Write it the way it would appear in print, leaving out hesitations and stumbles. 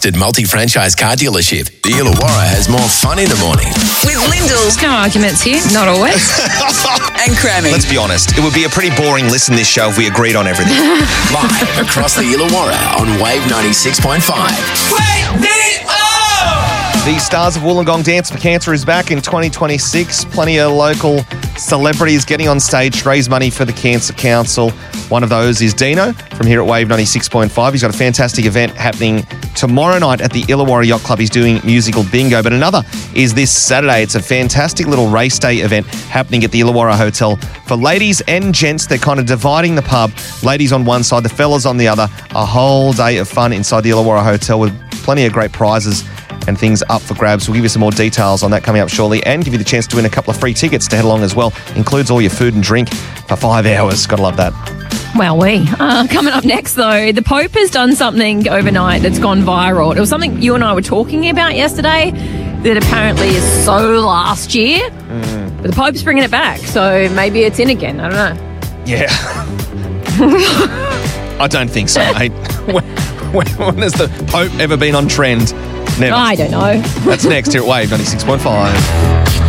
At multi-franchise car dealership, the Illawarra has more fun in the morning. With Lyndall's No arguments here, not always. and Cramming. Let's be honest, it would be a pretty boring listen this show if we agreed on everything. Live across the Illawarra on Wave 96.5. The Stars of Wollongong Dance for Cancer is back in 2026. Plenty of local celebrities getting on stage to raise money for the Cancer Council. One of those is Dino from here at Wave 96.5. He's got a fantastic event happening tomorrow night at the Illawarra Yacht Club. He's doing musical bingo. But another is this Saturday. It's a fantastic little race day event happening at the Illawarra Hotel for ladies and gents. They're kind of dividing the pub. Ladies on one side, the fellas on the other. A whole day of fun inside the Illawarra Hotel with plenty of great prizes and things up for grabs. We'll give you some more details on that coming up shortly and give you the chance to win a couple of free tickets to head along as well. Includes all your food and drink for 5 hours. Gotta love that. Coming up next, though, the Pope has done something overnight that's gone viral. It was something you and I were talking about yesterday that apparently is so last year. But the Pope's bringing it back, so maybe it's in again. I don't know. Yeah. I don't think so, mate. When has the Pope ever been on trend? Never. I don't know. That's next here at Wave 96.5.